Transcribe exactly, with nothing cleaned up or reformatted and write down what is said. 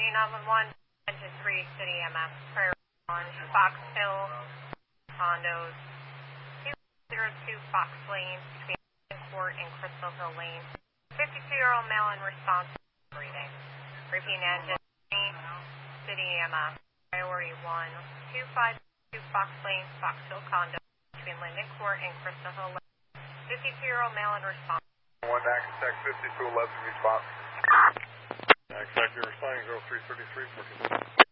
nine one one, engine three, City M S, Prairie one, Fox Hill, condos, two zero two Fox Lane, between Linden Court and Crystal Hill Lane. fifty-two-year-old male in response to breathing. Repeat engine three, City M S, Priority one, two five two Fox Lane, Fox Hill condo, between Linden Court and Crystal Hill Lane. fifty-two-year-old male in response. one to Access fifty-two eleven response. Access, you're responding zero three three three.